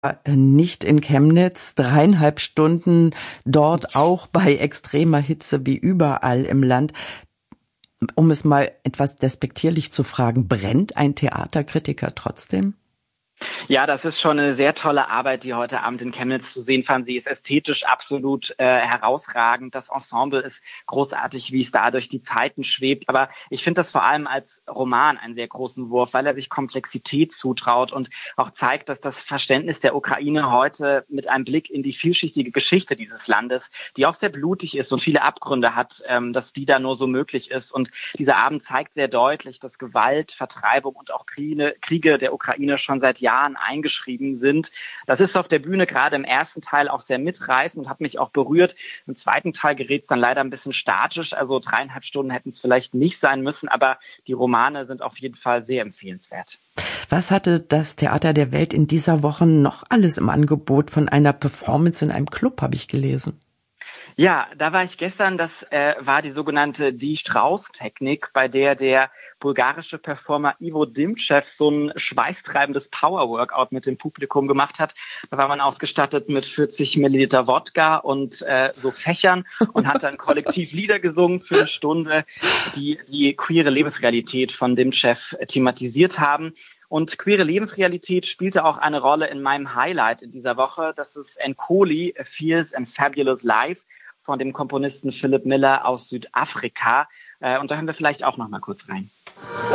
nicht in Chemnitz, 3,5 Stunden dort auch bei extremer Hitze wie überall im Land. Um es mal etwas despektierlich zu fragen, brennt ein Theaterkritiker trotzdem? Ja, das ist schon eine sehr tolle Arbeit, die heute Abend in Chemnitz zu sehen fand. Sie ist ästhetisch absolut herausragend. Das Ensemble ist großartig, wie es da durch die Zeiten schwebt. Aber ich finde das vor allem als Roman einen sehr großen Wurf, weil er sich Komplexität zutraut und auch zeigt, dass das Verständnis der Ukraine heute mit einem Blick in die vielschichtige Geschichte dieses Landes, die auch sehr blutig ist und viele Abgründe hat, dass die da nur so möglich ist. Und dieser Abend zeigt sehr deutlich, dass Gewalt, Vertreibung und auch Kriege der Ukraine schon seit Jahren eingeschrieben sind. Das ist auf der Bühne gerade im ersten Teil auch sehr mitreißend und hat mich auch berührt. Im zweiten Teil gerät es dann leider ein bisschen statisch. Also 3,5 Stunden hätten es vielleicht nicht sein müssen, aber die Romane sind auf jeden Fall sehr empfehlenswert. Was hatte das Theater der Welt in dieser Woche noch alles im Angebot? Von einer Performance in einem Club habe ich gelesen. Ja, da war ich gestern. Das war die sogenannte Die Strauß-Technik, bei der bulgarische Performer Ivo Dimchev so ein schweißtreibendes Power-Workout mit dem Publikum gemacht hat. Da war man ausgestattet mit 40 Milliliter Wodka und so Fächern und hat dann kollektiv Lieder gesungen für eine Stunde, die queere Lebensrealität von Dimchev thematisiert haben. Und queere Lebensrealität spielte auch eine Rolle in meinem Highlight in dieser Woche. Das ist Nkoli, A Fierce and Fabulous Life von dem Komponisten Philip Miller aus Südafrika. Und da hören wir vielleicht auch noch mal kurz rein.